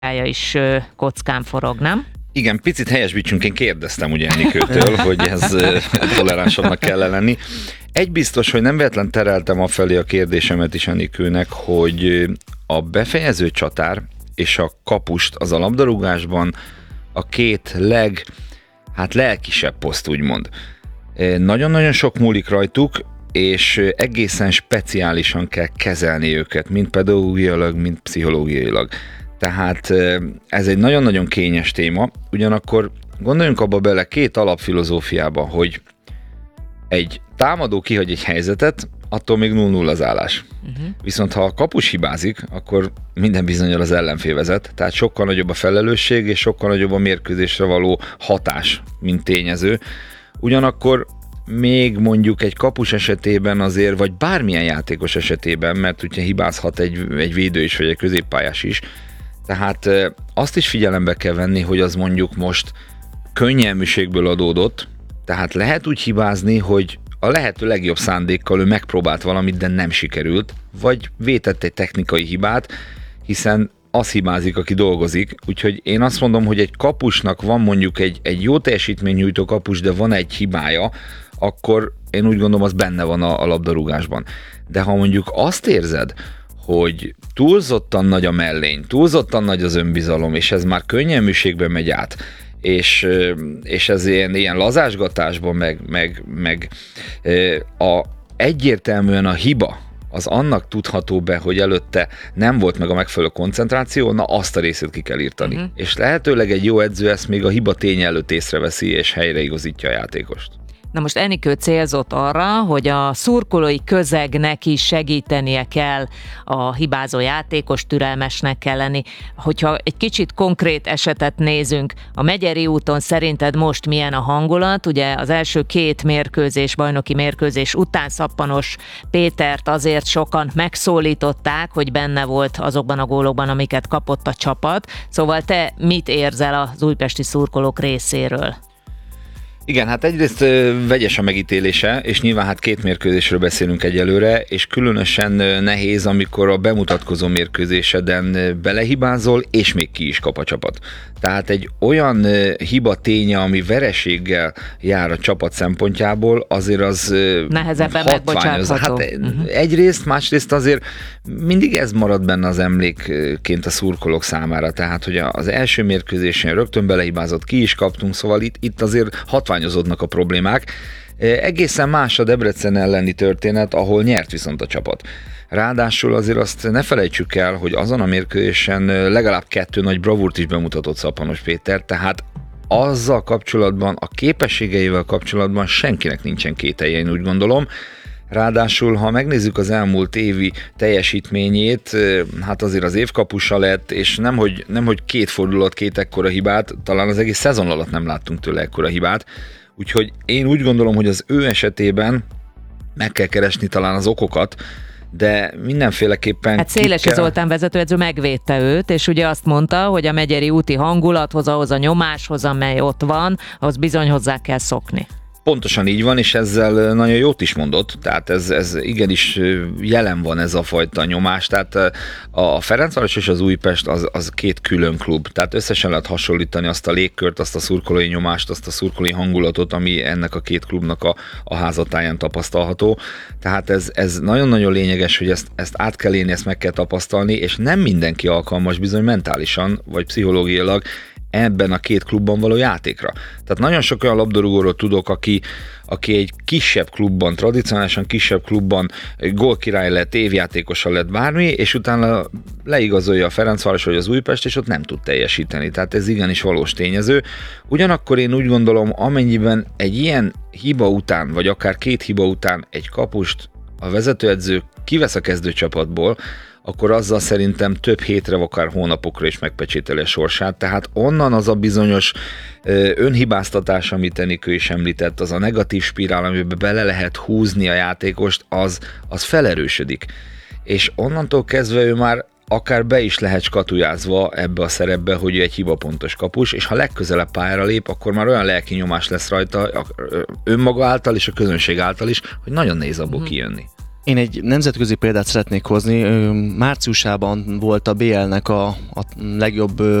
is kockán forog, nem? Igen, picit helyesbítsünk, én kérdeztem ugye Enikőtől, hogy ez toleránsabbnak kell lenni. Egy biztos, hogy nem véletlen tereltem afelé a kérdésemet is Enikőnek, hogy a befejező csatár és a kapust az a labdarúgásban a két lelkisebb poszt, úgymond. Nagyon-nagyon sok múlik rajtuk, és egészen speciálisan kell kezelni őket, mind pedagógiailag, mind pszichológiailag. Tehát ez egy nagyon-nagyon kényes téma, ugyanakkor gondoljunk abba bele két alapfilozófiába, hogy egy támadó kihagy egy helyzetet, attól még 0-0 az állás. Viszont ha a kapus hibázik, akkor minden bizonnyal az ellenfél vezet, tehát sokkal nagyobb a felelősség, és sokkal nagyobb a mérkőzésre való hatás, mint tényező. Ugyanakkor még mondjuk egy kapus esetében azért, vagy bármilyen játékos esetében, mert ugye hibázhat egy védő is, vagy egy középpályás is, tehát azt is figyelembe kell venni, hogy az mondjuk most könnyelműségből adódott, tehát lehet úgy hibázni, hogy a lehető legjobb szándékkal ő megpróbált valamit, de nem sikerült, vagy vétett egy technikai hibát, hiszen az hibázik, aki dolgozik. Úgyhogy én azt mondom, hogy egy kapusnak van mondjuk egy jó teljesítménynyújtó kapus, de van egy hibája, akkor én úgy gondolom, az benne van a labdarúgásban. De ha mondjuk azt érzed, hogy túlzottan nagy a mellény, túlzottan nagy az önbizalom, és ez már könnyelműségben megy át, és ez ilyen lazásgatásban, meg egyértelműen a hiba, az annak tudható be, hogy előtte nem volt meg a megfelelő koncentráció, na azt a részét ki kell írtani. És lehetőleg egy jó edző ezt még a hiba tény előtt észreveszi, és helyreigazítja a játékost. Na most Enikő célzott arra, hogy a szurkolói közegnek is segítenie kell a hibázó játékos, türelmesnek kell lenni. Hogyha egy kicsit konkrét esetet nézünk, a Megyeri úton szerinted most milyen a hangulat? Ugye az első két bajnoki mérkőzés után Szappanos Pétert azért sokan megszólították, hogy benne volt azokban a gólokban, amiket kapott a csapat. Szóval te mit érzel az újpesti szurkolók részéről? Igen, hát egyrészt vegyes a megítélése, és nyilván hát két mérkőzésről beszélünk egyelőre, és különösen nehéz, amikor a bemutatkozó mérkőzéseden belehibázol, és még ki is kap a csapat. Tehát egy olyan hiba ténye, ami vereséggel jár a csapat szempontjából, azért az nehezebben megbocsátható. Hát egyrészt, másrészt azért mindig ez marad benne az emlékként a szurkolók számára. Tehát, hogy az első mérkőzésen rögtön belehibázott, ki is kaptunk, szóval itt azért hatványozódnak a problémák. Egészen más a Debrecen elleni történet, ahol nyert viszont a csapat. Ráadásul azért azt ne felejtsük el, hogy azon a mérkőzésen legalább 2 nagy bravúrt is bemutatott Szappanos Péter, tehát azzal kapcsolatban, a képességeivel kapcsolatban senkinek nincsen kételje, én úgy gondolom. Ráadásul, ha megnézzük az elmúlt évi teljesítményét, hát azért az évkapusa lett, és nemhogy 2 fordulat, 2 ekkora hibát, talán az egész szezon alatt nem láttunk tőle ekkora hibát. Úgyhogy én úgy gondolom, hogy az ő esetében meg kell keresni talán az okokat, de mindenféleképpen... Hát Szélesi Zoltán vezetőedző megvédte őt, és ugye azt mondta, hogy a megyeri úti hangulathoz, ahhoz a nyomáshoz, amely ott van, ahhoz bizony hozzá kell szokni. Pontosan így van, és ezzel nagyon jót is mondott, tehát ez igenis jelen van ez a fajta nyomás, tehát a Ferencváros és az Újpest az 2 külön klub, tehát összesen lehet hasonlítani azt a légkört, azt a szurkolói nyomást, azt a szurkolói hangulatot, ami ennek a 2 klubnak a házatáján tapasztalható, tehát ez nagyon-nagyon lényeges, hogy ezt át kell élni, ezt meg kell tapasztalni, és nem mindenki alkalmas bizony mentálisan, vagy pszichológiailag ebben a 2 klubban való játékra. Tehát nagyon sok olyan labdarúgóról tudok, aki egy kisebb klubban, tradicionálisan kisebb klubban gólkirály lett, évjátékosa lett bármi, és utána leigazolja a Ferencváros vagy az Újpest, és ott nem tud teljesíteni. Tehát ez igenis valós tényező. Ugyanakkor én úgy gondolom, amennyiben egy ilyen hiba után, vagy akár 2 hiba után egy kapust a vezetőedző kivesz a kezdőcsapatból, akkor azzal szerintem több hétre, akár hónapokra is megpecsételi a sorsát. Tehát onnan az a bizonyos önhibáztatás, amit Enikő is említett, az a negatív spirál, amiben bele lehet húzni a játékost, az felerősödik. És onnantól kezdve ő már akár be is lehet skatujázva ebbe a szerepbe, hogy ő egy hibapontos kapus, és ha legközelebb pályára lép, akkor már olyan lelki nyomás lesz rajta önmaga által és a közönség által is, hogy nagyon nehéz abból kijönni. Én egy nemzetközi példát szeretnék hozni. Márciusában volt a BL-nek a legjobb